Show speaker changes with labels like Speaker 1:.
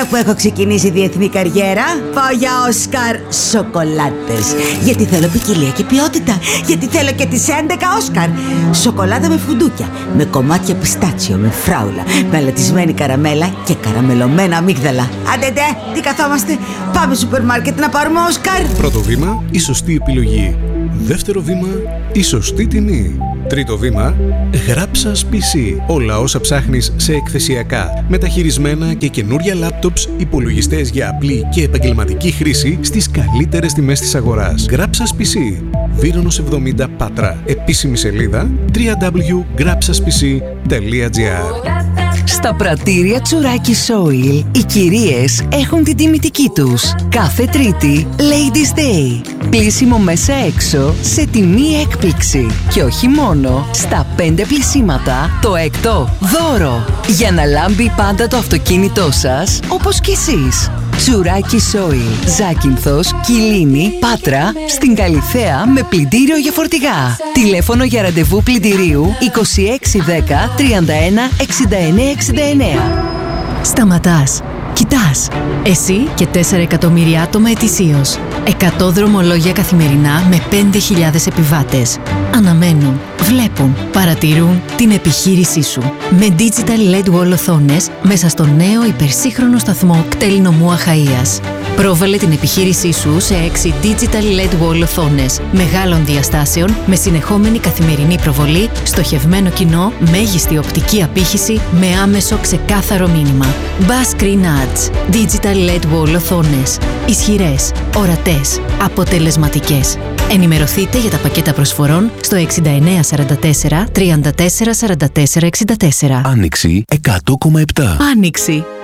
Speaker 1: Τώρα που έχω ξεκινήσει διεθνή καριέρα, πάω για Όσκαρ σοκολάτες. Γιατί θέλω ποικιλία και ποιότητα. Γιατί θέλω και τις 11 Όσκαρ. Σοκολάτα με φουντούκια, με κομμάτια πιστάτσιο, με φράουλα, με αλατισμένη καραμέλα και καραμελωμένα αμύγδαλα. Άντε, τι καθόμαστε. Πάμε σούπερ μάρκετ να πάρουμε Όσκαρ.
Speaker 2: Πρώτο βήμα, η σωστή επιλογή. Δεύτερο βήμα, η σωστή τιμή. Τρίτο βήμα, Γράψας PC. Όλα όσα ψάχνεις σε εκθεσιακά, μεταχειρισμένα και καινούρια λάπτοψ, υπολογιστές για απλή και επαγγελματική χρήση στις καλύτερες τιμές της αγοράς. Γράψας PC. Βύρονος 70 Πάτρα. Επίσημη σελίδα www.grapsaspc.gr.
Speaker 3: Στα πρατήρια Τσουράκη Soil, οι κυρίες έχουν την τιμητική τους. Κάθε Τρίτη, Ladies Day. Πλύσιμο μέσα έξω σε τιμή έκπληξη. Και όχι μόνο, στα 5 πλυσίματα, το έκτο δώρο. Για να λάμπει πάντα το αυτοκίνητό σας, όπως κι εσείς. Τσουράκη Soil, Ζάκυνθος, Κιλίνη, Πάτρα, στην Καλιθέα με πλυντήριο για φορτηγά. Τηλέφωνο για ραντεβού πλυντηρίου 2610 31 69 69. Σταματάς. Κοιτάς. Εσύ και 4 εκατομμύρια άτομα ετησίως. 100 δρομολόγια καθημερινά με 5.000 επιβάτες. Αναμένουν, βλέπουν, παρατηρούν την επιχείρησή σου. Με Digital LED Wall οθόνες μέσα στο νέο υπερσύγχρονο σταθμό κτέλ νομού Αχαΐας. Πρόβαλε την επιχείρησή σου σε 6 Digital LED Wall οθόνες μεγάλων διαστάσεων με συνεχόμενη καθημερινή προβολή, στοχευμένο κοινό, μέγιστη οπτική απήχηση με άμεσο ξεκάθαρο μήνυμα. Bass Screen Ads. Digital LED Wall οθόνες. Ισχυρές, ορατές, αποτελεσματικές. Ενημερωθείτε για τα πακέτα προσφορών στο 6944 34 44 64.
Speaker 4: Άνοιξη 100,7.
Speaker 3: Άνοιξη.